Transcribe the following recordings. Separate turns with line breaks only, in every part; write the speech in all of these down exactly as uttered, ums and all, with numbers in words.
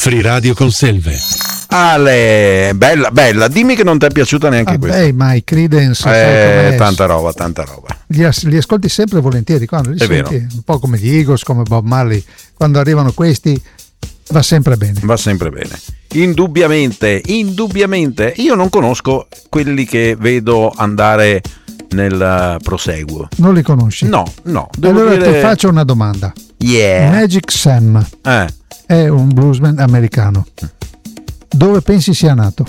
Free Radio con Selve.
Ale, bella, bella. Dimmi che non ti è piaciuta neanche
ah,
questa.
Beh, ma i Creedence,
eh, tanta roba, tanta roba.
Li, li ascolti sempre volentieri quando li
è
senti,
vero.
Un po' come gli Eagles, come Bob Marley. Quando arrivano questi va sempre bene.
Va sempre bene. Indubbiamente, indubbiamente. Io non conosco quelli che vedo andare nel proseguo.
Non li conosci?
No, no. Devo
allora
dire...
ti faccio una domanda.
Yeah.
Magic Sam
eh.
è un bluesman americano. Dove pensi sia nato?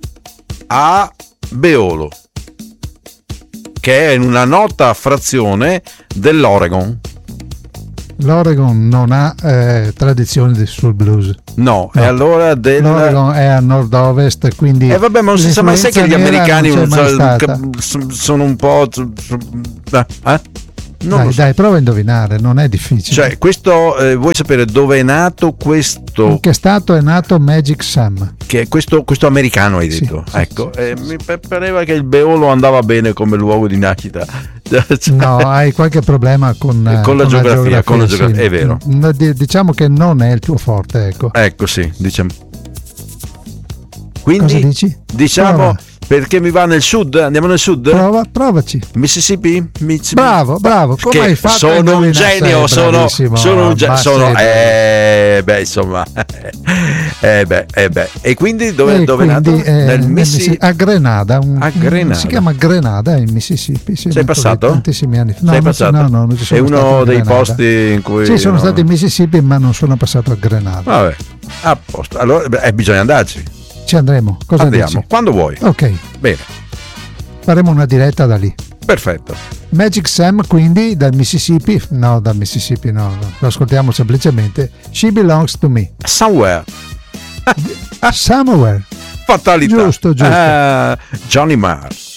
A Beolo, che è in una nota frazione dell'Oregon.
L'Oregon non ha eh, tradizione sul blues.
No,
no,
e allora del...
l'Oregon è a nord-ovest, quindi...
E eh vabbè, ma non si sa, ma sai che gli americani
non
so, sono un po'... Eh? Non
dai,
lo so.
dai, prova a indovinare, non è difficile.
Cioè, questo, eh, vuoi sapere dove è nato questo...
In che stato è nato Magic Sam?
Che questo, questo americano hai detto?
Sì,
ecco,
sì,
eh,
sì,
mi sì. pareva che il Beolo andava bene come luogo di nascita. Cioè,
no, hai qualche problema con,
con, la,
con
geografia,
la geografia,
con la geografia,
sì.
È vero.
Diciamo che non è il tuo forte, ecco.
Ecco, sì, diciamo. Quindi,
cosa dici?
diciamo...
Prova.
Perché mi va nel sud? Andiamo nel sud?
Prova, provaci.
Mississippi? Mississippi?
Bravo, bravo. Come
che
hai fatto?
Sono un genio, sono, sono un genio. Sono, eh, beh, insomma, eh, beh, eh, beh. E quindi dove,
e
dove
quindi,
è nato?
Eh,
nel Mississippi?
A Grenada, un,
a Grenada.
Si chiama Grenada in Mississippi. Sì,
sei passato?
Tantissimi anni fa. No,
sei
non,
passato?
No, no, non ci sono
è uno dei
Grenada.
posti in cui...
Sì, sono
no.
stato in Mississippi, ma non sono passato a Grenada.
Vabbè, a posto. Allora, beh, bisogna andarci.
Ci andremo. Cosa
Andiamo,
dici?
quando vuoi.
Ok.
Bene.
Faremo una diretta da lì.
Perfetto.
Magic Sam quindi dal Mississippi, no dal Mississippi no, no. Lo ascoltiamo semplicemente She Belongs to Me.
Somewhere.
Somewhere.
Fatalità.
Giusto, giusto.
Uh, Johnny Marr.